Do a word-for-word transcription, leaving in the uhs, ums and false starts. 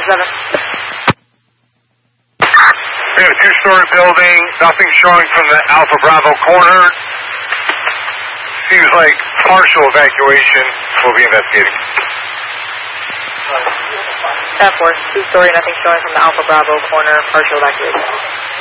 seven. We have a two-story building, nothing showing from the Alpha Bravo corner. Seems like partial evacuation. We'll be investigating. ten four, two-story, nothing showing from the Alpha Bravo corner, partial evacuation.